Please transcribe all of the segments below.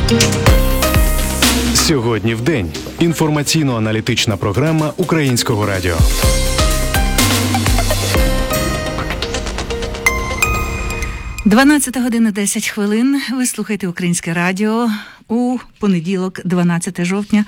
Сьогодні в день. Інформаційно-аналітична програма Українського радіо. Дванадцята година 10 хвилин. Ви слухаєте Українське радіо у понеділок, 12 жовтня,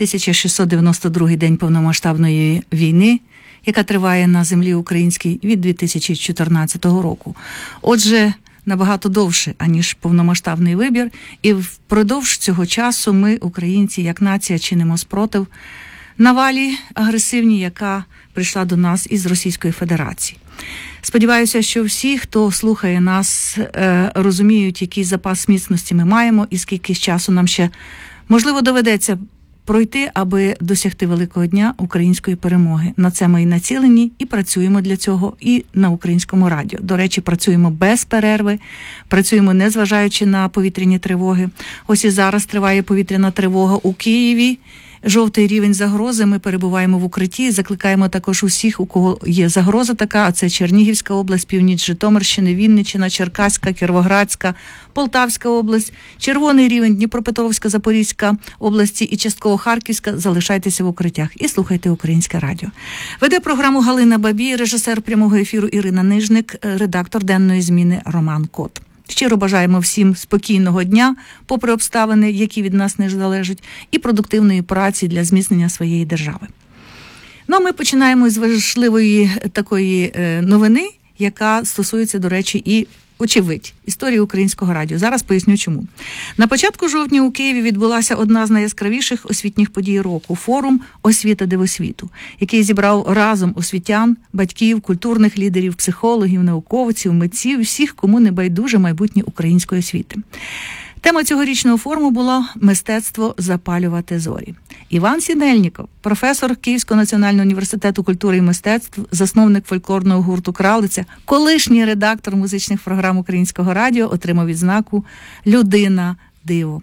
1692 день повномасштабної війни, яка триває на землі українській від 2014 року. Отже, набагато довше, аніж повномасштабний вибір, і впродовж цього часу ми, українці, як нація, чинимо спротив навалі агресивній, яка прийшла до нас із Російської Федерації. Сподіваюся, що всі, хто слухає нас, розуміють, який запас міцності ми маємо і скільки часу нам ще, можливо, доведеться пройти, аби досягти великого дня української перемоги. На це ми і націлені, і працюємо для цього і на Українському радіо. До речі, працюємо без перерви, працюємо незважаючи на повітряні тривоги. Ось і зараз триває повітряна тривога у Києві. Жовтий рівень загрози, ми перебуваємо в укритті, закликаємо також усіх, у кого є загроза така, а це Чернігівська область, північ Житомирщини, Вінниччина, Черкаська, Кіровоградська, Полтавська область, червоний рівень Дніпропетровська, Запорізька області і частково Харківська, залишайтеся в укриттях і слухайте Українське радіо. Веде програму Галина Бабій, режисер прямого ефіру Ірина Нижник, редактор денної зміни Роман Кот. Щиро бажаємо всім спокійного дня, попри обставини, які від нас не залежать, і продуктивної праці для зміцнення своєї держави. Ну, ми починаємо з важливої такої новини, яка стосується, до речі, і очевидь, історії Українського радіо. Зараз поясню чому. На початку жовтня у Києві відбулася одна з найяскравіших освітніх подій року – форум «Освіта дивосвіту», який зібрав разом освітян, батьків, культурних лідерів, психологів, науковців, митців, всіх, кому не байдуже майбутнє української освіти. Тема цьогорічного форуму була «Мистецтво запалювати зорі». Іван Сінельніков, професор Київського національного університету культури і мистецтв, засновник фольклорного гурту «Кралиця», колишній редактор музичних програм Українського радіо, отримав відзнаку «Людина-диво».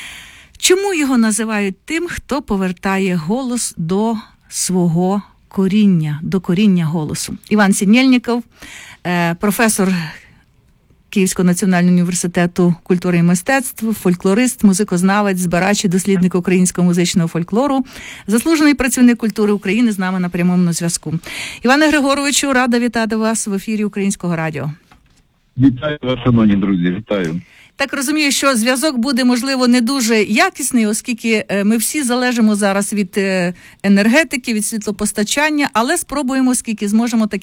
Чому його називають тим, хто повертає голос до свого коріння, до коріння голосу? Іван Сінельніков, професор Київського національного університету культури і мистецтв, фольклорист, музикознавець, збирач і дослідник українського музичного фольклору, заслужений працівник культури України з нами на прямому зв'язку. Іване Григоровичу, рада вітати вас в ефірі Українського радіо. Вітаю вас, шановні друзі, вітаю. Так розумію, що зв'язок буде, можливо, не дуже якісний, оскільки ми всі залежимо зараз від енергетики, від світлопостачання, але спробуємо, скільки зможемо, так